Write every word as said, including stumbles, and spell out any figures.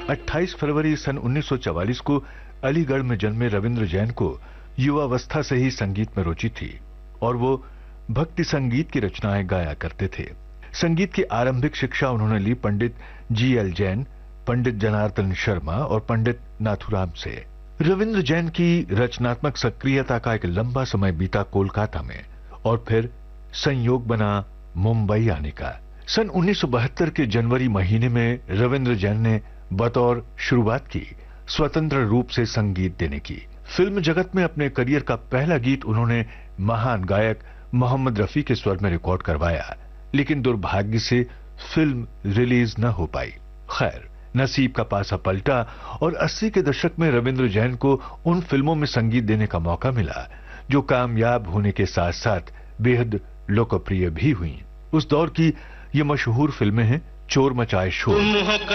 अट्ठाईस फरवरी सन उन्नीस सौ चवालीस को अलीगढ़ में जन्मे रविंद्र जैन को युवावस्था से ही संगीत में रुचि थी और वो भक्ति संगीत की रचनाएं गाया करते थे। संगीत की आरंभिक शिक्षा उन्होंने ली पंडित जी एल जैन, पंडित जनार्दन शर्मा और पंडित नाथुराम से। रविंद्र जैन की रचनात्मक सक्रियता का एक लंबा समय बीता कोलकाता में और फिर संयोग बना मुंबई आने का। सन उन्नीस सौ बहत्तर के जनवरी महीने में रविंद्र जैन ने बतौर शुरुआत की स्वतंत्र रूप से संगीत देने की। फिल्म जगत में अपने करियर का पहला गीत उन्होंने महान गायक मोहम्मद रफी के स्वर में रिकॉर्ड करवाया, लेकिन दुर्भाग्य से फिल्म रिलीज न हो पाई। खैर, नसीब का पासा पलटा और अस्सी के दशक में रविंद्र जैन को उन फिल्मों में संगीत देने का मौका मिला जो कामयाब होने के साथ साथ बेहद लोकप्रिय भी हुई। उस दौर की ये मशहूर फिल्में हैं चोर मचाए शोर,